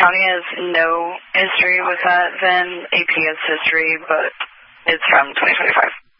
county has no history with that. Then AP has history, but it's from 2025.